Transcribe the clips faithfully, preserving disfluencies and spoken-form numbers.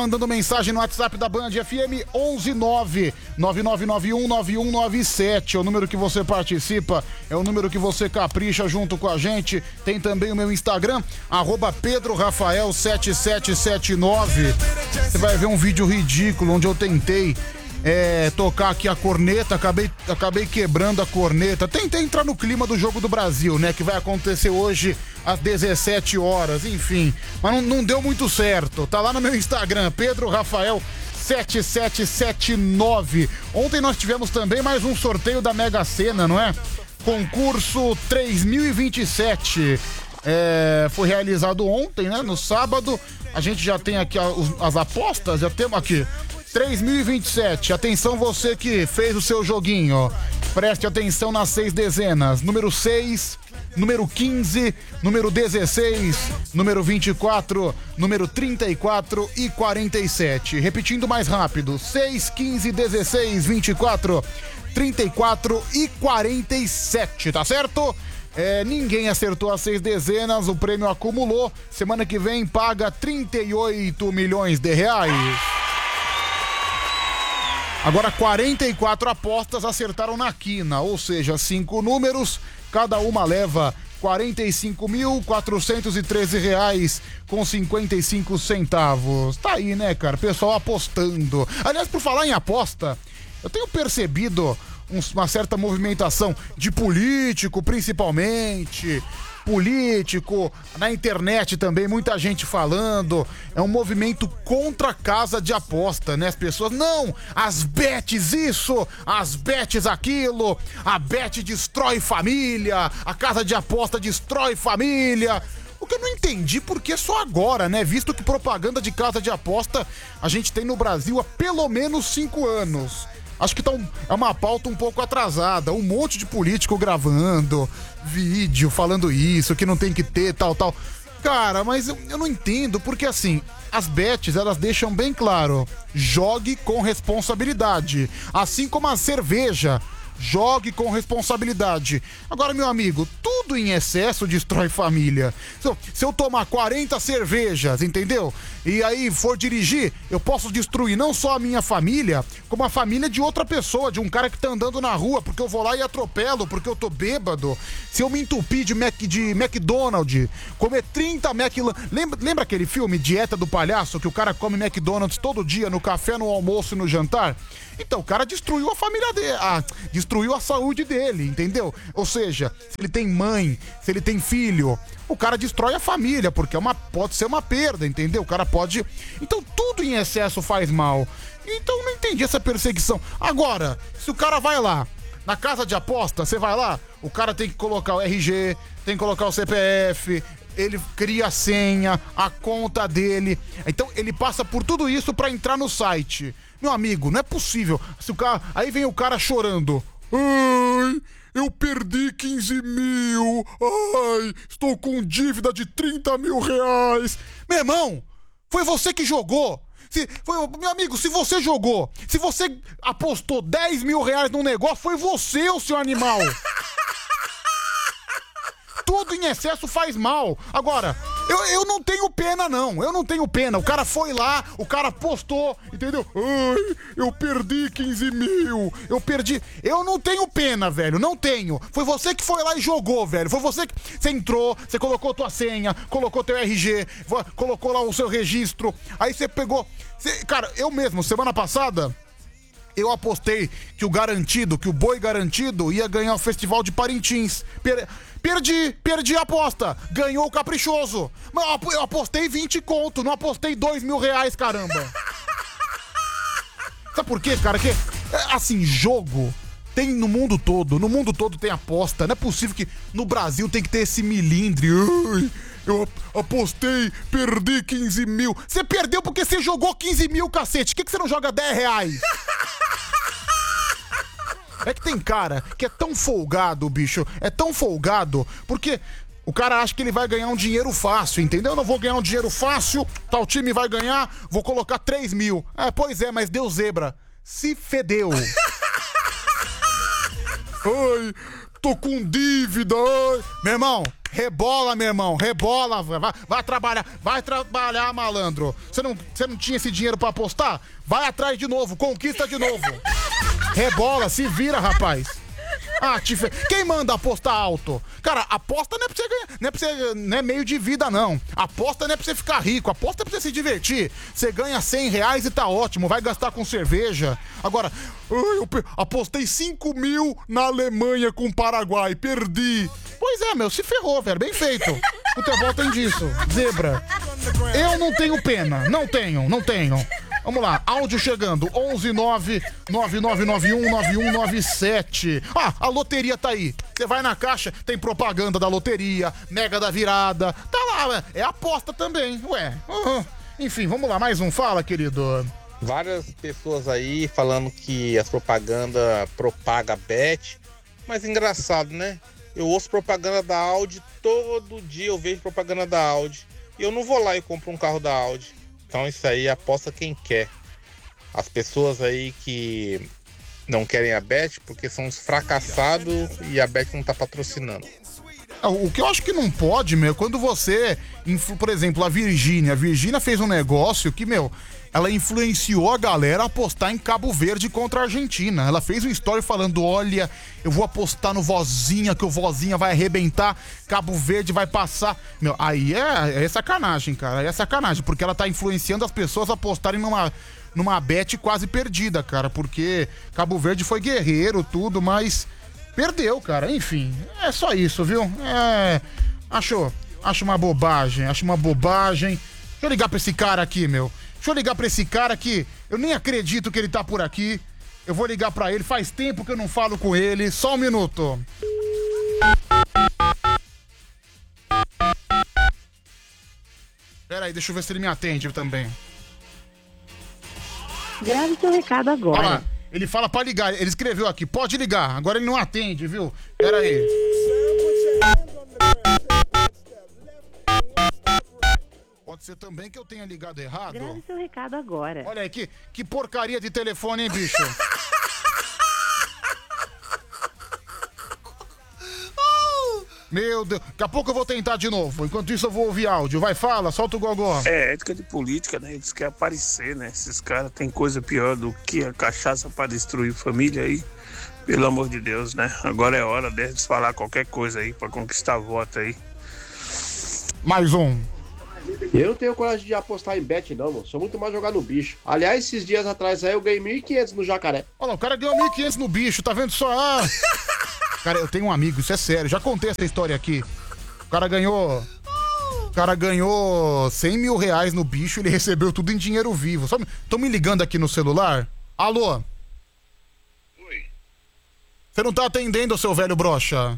Mandando mensagem no WhatsApp da Band F M onze nove nove nove nove um nove um nove sete. É o número que você participa, é o número que você capricha junto com a gente. Tem também o meu Instagram, arroba Pedro Rafael sete sete sete nove. Você vai ver um vídeo ridículo onde eu tentei É, tocar aqui a corneta, acabei, acabei quebrando a corneta. Tentei entrar no clima do Jogo do Brasil, né? Que vai acontecer hoje às dezessete horas, enfim. Mas não, não deu muito certo. Tá lá no meu Instagram, Pedro Rafael sete sete sete nove. Ontem nós tivemos também mais um sorteio da Mega Sena, não é? Concurso três mil e vinte e sete. É, foi realizado ontem, né? No sábado. A gente já tem aqui as, as apostas, já temos aqui. três mil e vinte e sete, atenção você que fez o seu joguinho, preste atenção nas seis dezenas, número seis, número quinze, número dezesseis, número vinte e quatro, número trinta e quatro e quarenta e sete, repetindo mais rápido, seis, quinze, dezesseis, vinte e quatro, trinta e quatro e quarenta e sete, tá certo? É, ninguém acertou as seis dezenas, o prêmio acumulou, semana que vem paga trinta e oito milhões de reais. Agora quarenta e quatro apostas acertaram na quina, ou seja, cinco números, cada uma leva quarenta e cinco mil quatrocentos e treze reais com cinquenta e cinco centavos. Tá aí, né, cara? Pessoal apostando. Aliás, por falar em aposta, eu tenho percebido uma certa movimentação de político, principalmente... político, na internet também, muita gente falando, é um movimento contra a casa de aposta, né? As pessoas, não, as bets isso, as bets aquilo, a bet destrói família, a casa de aposta destrói família. O que eu não entendi porque só agora, né? Visto que propaganda de casa de aposta a gente tem no Brasil há pelo menos cinco anos. Acho que tá um, é uma pauta um pouco atrasada, um monte de político gravando vídeo falando isso, que não tem que ter, tal, tal. Cara, mas eu, eu não entendo, porque assim, as bets, elas deixam bem claro, jogue com responsabilidade, assim como a cerveja, jogue com responsabilidade. Agora, meu amigo, tudo em excesso destrói família. Se eu, se eu tomar quarenta cervejas, entendeu? E aí for dirigir, eu posso destruir não só a minha família, como a família de outra pessoa, de um cara que tá andando na rua, porque eu vou lá e atropelo, porque eu tô bêbado. Se eu me entupir de, Mac, de McDonald's, comer trinta McLanche... Lembra, lembra aquele filme Dieta do Palhaço, que o cara come McDonald's todo dia, no café, no almoço e no jantar? Então, o cara destruiu a família dele, ah, destruiu a saúde dele, entendeu? Ou seja, se ele tem mãe, se ele tem filho, o cara destrói a família, porque é uma, pode ser uma perda, entendeu? O cara pode... Então, tudo em excesso faz mal. Então, não entendi essa perseguição. Agora, se o cara vai lá, na casa de aposta, você vai lá, o cara tem que colocar o R G, tem que colocar o C P F... Ele cria a senha, a conta dele. Então ele passa por tudo isso pra entrar no site. Meu amigo, não é possível. Se o cara... Aí vem o cara chorando. Ai, eu perdi quinze mil. Ai, estou com dívida de trinta mil reais. Meu irmão, foi você que jogou. Se, foi, meu amigo, se você jogou, se você apostou dez mil reais num negócio, foi você, o seu animal. Tudo em excesso faz mal. Agora, eu, eu não tenho pena, não. Eu não tenho pena. O cara foi lá, o cara postou, entendeu? Ai, eu perdi quinze mil. Eu perdi. Eu não tenho pena, velho. Não tenho. Foi você que foi lá e jogou, velho. Foi você que... Você entrou, você colocou tua senha, colocou teu R G, colocou lá o seu registro. Aí você pegou... Você... Cara, eu mesmo, semana passada... Eu apostei que o garantido, que o boi garantido ia ganhar o Festival de Parintins. Per- perdi, perdi a aposta. Ganhou o Caprichoso. Mas eu apostei vinte conto, não apostei dois mil reais, caramba. Sabe por quê, cara? Que, assim, jogo tem no mundo todo. No mundo todo tem aposta. Não é possível que no Brasil tem que ter esse milindre. Ai, eu apostei, perdi quinze mil. Você perdeu porque você jogou quinze mil, cacete. Por que, que você não joga dez reais? É que tem cara que é tão folgado, bicho, é tão folgado, porque o cara acha que ele vai ganhar um dinheiro fácil, entendeu? Eu não vou ganhar um dinheiro fácil, tal time vai ganhar, vou colocar três mil. É, pois é, mas deu zebra. Se fedeu. Ai, tô com dívida. Ai. Meu irmão, Rebola, meu irmão, rebola, vai, vai trabalhar, vai trabalhar, malandro. Você não, você não tinha esse dinheiro pra apostar? Vai atrás de novo, conquista de novo. Rebola, se vira, rapaz. Ah, te fe... Quem manda apostar alto? Cara, aposta não é pra você ganhar, não é pra você, não é meio de vida, não. Aposta não é pra você ficar rico, aposta é pra você se divertir. Você ganha cem reais e tá ótimo, vai gastar com cerveja. Agora, eu apostei cinco mil na Alemanha com o Paraguai, perdi. Pois é, meu, se ferrou, velho, bem feito. Futebol tem disso, zebra. Eu não tenho pena, não tenho, não tenho. Vamos lá, áudio chegando, onze nove nove nove nove um nove um nove sete. Ah, a loteria tá aí. Você vai na caixa, tem propaganda da loteria, mega da virada. Tá lá, é aposta também, ué. Uhum. Enfim, vamos lá, mais um, fala, querido. Várias pessoas aí falando que as propagandas propaga bet, mas engraçado, né? Eu ouço propaganda da Audi, todo dia eu vejo propaganda da Audi. E eu não vou lá e compro um carro da Audi. Então isso aí aposta quem quer. As pessoas aí que não querem a Bet porque são uns fracassados e a Bet não tá patrocinando. O que eu acho que não pode, meu, quando você, por exemplo, a Virgínia, a Virgínia fez um negócio que, meu, ela influenciou a galera a apostar em Cabo Verde contra a Argentina. Ela fez uma história falando, olha, eu vou apostar no Vozinha, que o Vozinha vai arrebentar, Cabo Verde vai passar. Meu, aí é, é sacanagem, cara, aí é sacanagem, porque ela tá influenciando as pessoas a apostarem numa, numa bet quase perdida, cara, porque Cabo Verde foi guerreiro, tudo, mas perdeu, cara, enfim, é só isso, viu? É, acho, acho uma bobagem, acho uma bobagem. Deixa eu ligar pra esse cara aqui, meu. Deixa eu ligar pra esse cara que eu nem acredito que ele tá por aqui. Eu vou ligar pra ele, faz tempo que eu não falo com ele. Só um minuto. Pera aí, deixa eu ver se ele me atende também. Grave seu recado agora. Olha lá, ele fala pra ligar, ele escreveu aqui, pode ligar. Agora ele não atende, viu? Pera aí. Pode ser também que eu tenha ligado errado. Grave seu recado agora. Olha aí, que, que porcaria de telefone, hein, bicho? Meu Deus, daqui a pouco eu vou tentar de novo. Enquanto isso eu vou ouvir áudio. Vai, fala, solta o gogó. É ética de política, né? Eles querem aparecer, né? Esses caras têm coisa pior do que a cachaça pra destruir família aí. Pelo amor de Deus, né? Agora é hora deles falar qualquer coisa aí pra conquistar voto aí. Mais um. Eu não tenho coragem de apostar em bet, não, mano. Sou muito mais jogar no bicho. Aliás, esses dias atrás aí eu ganhei mil e quinhentos no jacaré. Olha lá, o cara ganhou mil e quinhentos no bicho, tá vendo só? Ah. Cara, eu tenho um amigo, isso é sério. Já contei essa história aqui. O cara ganhou... O cara ganhou cem mil reais no bicho e ele recebeu tudo em dinheiro vivo. Só me... Tão me ligando aqui no celular? Alô? Oi. Você não tá atendendo, seu velho broxa?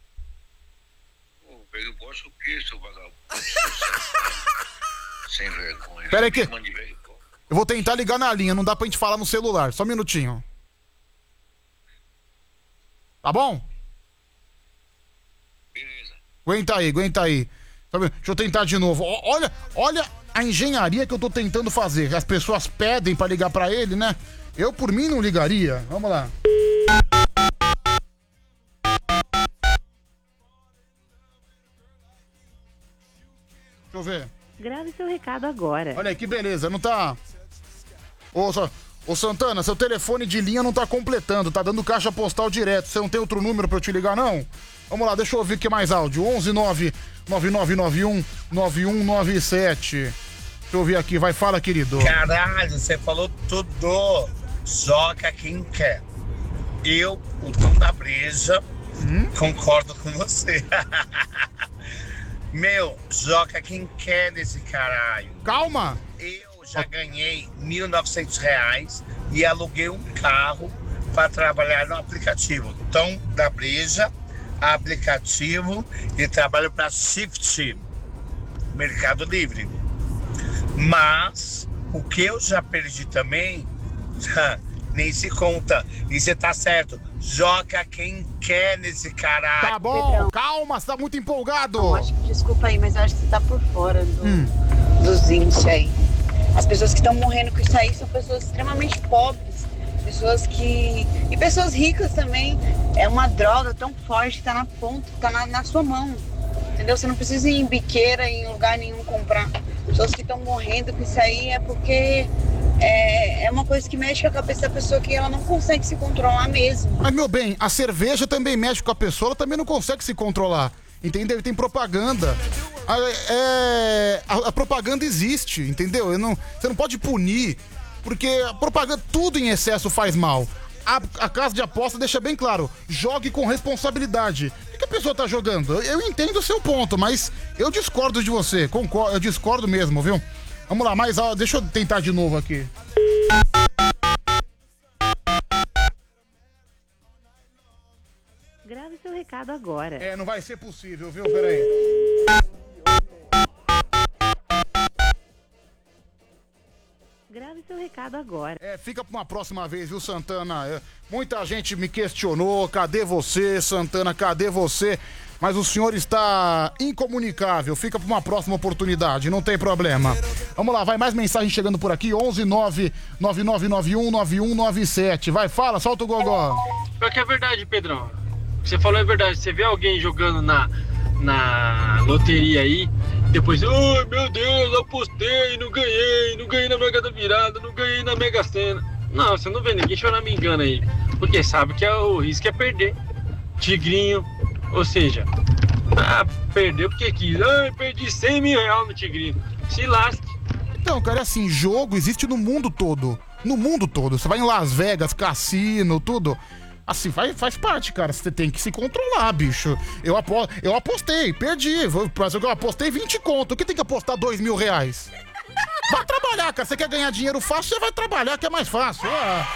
Ô, velho broxa o quê, seu vagabundo? Sem vergonha. Pera aí que... Velho, eu vou tentar ligar na linha, não dá pra gente falar no celular. Só um minutinho. Tá bom? beleza. Aguenta aí, aguenta aí. Deixa eu tentar de novo. Olha, olha a engenharia que eu tô tentando fazer. As pessoas pedem pra ligar pra ele, né? Eu, por mim, não ligaria. Vamos lá. Deixa eu ver. Grave seu recado agora. Olha aí, que beleza, não tá... Ô, só... Ô Santana, seu telefone de linha não tá completando, tá dando caixa postal direto. Você não tem outro número pra eu te ligar, não? Vamos lá, deixa eu ouvir que mais áudio. onze nove nove nove nove um nove um nove sete. Deixa eu ouvir aqui, vai, fala, querido. Caralho, você falou tudo. Joga quem quer. Eu, o dono da breja, hum? concordo com você. Meu, joga quem quer nesse caralho. Calma! Eu já ganhei mil e novecentos reais e aluguei um carro para trabalhar no aplicativo. Então, da breja, aplicativo, e trabalho para Shift, Mercado Livre. Mas o que eu já perdi também, nem se conta. E você tá certo, joga quem quer nesse caralho. Tá bom, Pedrão, calma, você tá muito empolgado. Não, acho que, desculpa aí, mas eu acho que você tá por fora do, hum. dos índices aí. As pessoas que estão morrendo com isso aí são pessoas extremamente pobres, pessoas que... e pessoas ricas também. É uma droga tão forte que tá na ponta, tá na, na sua mão. entendeu? Você não precisa ir em biqueira, em lugar nenhum comprar. Pessoas que estão morrendo com isso aí é porque é, é uma coisa que mexe com a cabeça da pessoa que ela não consegue se controlar mesmo. Mas, meu bem, a cerveja também mexe com a pessoa, ela também não consegue se controlar. Entendeu? Tem propaganda. A, é, a, a propaganda existe, entendeu? Eu não, você não pode punir, porque a propaganda, tudo em excesso faz mal. A, a casa de aposta deixa bem claro, jogue com responsabilidade. O que a pessoa tá jogando? Eu, eu entendo o seu ponto, mas eu discordo de você, concordo, eu discordo mesmo, viu? Vamos lá, mais, deixa eu tentar de novo aqui. Grave seu recado agora. É, não vai ser possível, viu? Peraí. Grave seu recado agora. É, fica pra uma próxima vez, viu, Santana? É, muita gente me questionou, cadê você, Santana, cadê você? Mas o senhor está incomunicável, fica pra uma próxima oportunidade, não tem problema. Vamos lá, vai mais mensagem chegando por aqui, onze nove nove nove nove um nove um nove sete. Vai, fala, solta o gogó. Pior que é verdade, Pedrão. O que você falou é verdade, você vê alguém jogando na, na loteria aí, depois, ai meu Deus, apostei, não ganhei, não ganhei na Mega da Virada, não ganhei na Mega Sena. Não, você não vê ninguém choramingando aí, porque sabe que é, o risco é perder. Tigrinho, ou seja, ah, perdeu porque quis, ai, perdi cem mil reais no Tigrinho, se lasque. Então, cara, é assim, jogo existe no mundo todo, no mundo todo, você vai em Las Vegas, cassino, tudo... Assim, faz, faz parte, cara. Você tem que se controlar, bicho. Eu, apo, eu apostei, perdi. Mas eu apostei vinte conto. O que tem que apostar dois mil reais? Vai trabalhar, cara. Você quer ganhar dinheiro fácil, você vai trabalhar, que é mais fácil. Ah,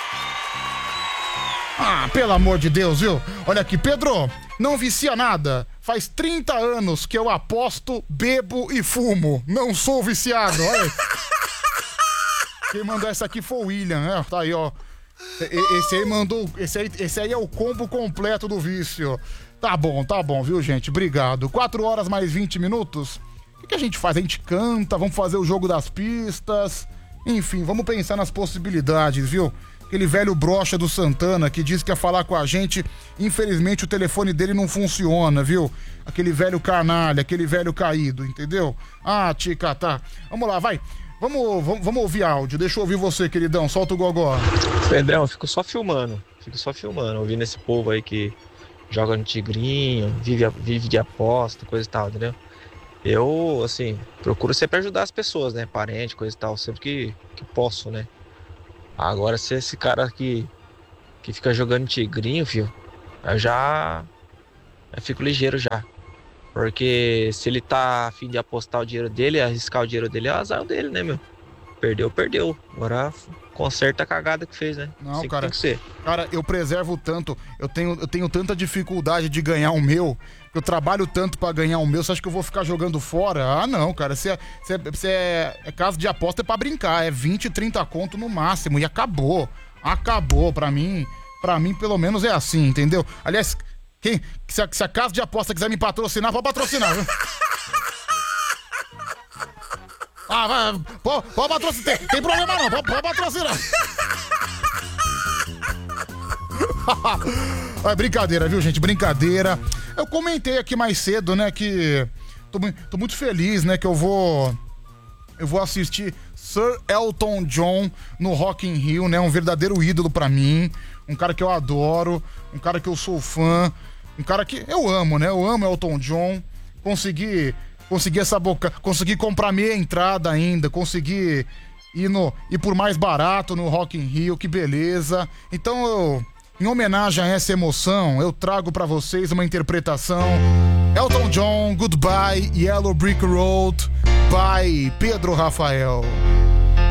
ah pelo amor de Deus, viu? Olha aqui, Pedro, não vicia nada. Faz trinta anos que eu aposto, bebo e fumo. Não sou viciado, olha. Quem mandou essa aqui foi o William, né? Tá aí, ó. Esse aí mandou. Esse aí, esse aí é o combo completo do vício. Tá bom, tá bom, viu, gente? Obrigado. quatro horas mais vinte minutos. O que, que a gente faz? A gente canta, vamos fazer o jogo das pistas. Enfim, vamos pensar nas possibilidades, viu? Aquele velho brocha do Santana que disse que ia falar com a gente. Infelizmente o telefone dele não funciona, viu? Aquele velho canalha, aquele velho caído, entendeu? Ah, tica, tá. Vamos lá, vai. Vamos, vamos, vamos ouvir áudio. Deixa eu ouvir você, queridão. Solta o gogó. Pedrão, eu fico só filmando. Fico só filmando. Ouvindo esse povo aí que joga no tigrinho, vive, vive de aposta, coisa e tal, entendeu? Eu, assim, procuro sempre ajudar as pessoas, né? Parente, coisa e tal, sempre que, que posso, né? Agora, se esse cara aqui que fica jogando tigrinho, filho, eu já eu fico ligeiro já. Porque se ele tá a fim de apostar o dinheiro dele, arriscar o dinheiro dele, é o azar dele, né, meu? Perdeu, perdeu. Agora conserta a cagada que fez, né? Não, assim cara. Que tem que ser. Cara, eu preservo tanto, eu tenho, eu tenho tanta dificuldade de ganhar o meu, eu trabalho tanto pra ganhar o meu, você acha que eu vou ficar jogando fora? Ah, não, cara. Se é, se é, se é, é caso de aposta é pra brincar, é vinte, trinta conto no máximo e acabou. Acabou, pra mim, pra mim pelo menos é assim, entendeu? Aliás, quem, se, a, se a casa de aposta quiser me patrocinar, pode patrocinar, viu? Ah, vai, pode, pode patrocinar, tem, tem problema não, pode, pode patrocinar. É brincadeira, viu, gente? Brincadeira. Eu comentei aqui mais cedo, né, que tô, tô muito feliz, né, que eu vou eu vou assistir Sir Elton John no Rock in Rio, né, um verdadeiro ídolo pra mim, um cara que eu adoro, um cara que eu sou fã, um cara que eu amo, né, eu amo Elton John, consegui, consegui essa boca, consegui comprar meia entrada ainda, consegui ir, no, ir por mais barato no Rock in Rio, que beleza. Então eu, em homenagem a essa emoção, eu trago pra vocês uma interpretação Elton John, Goodbye, Yellow Brick Road, by Pedro Rafael.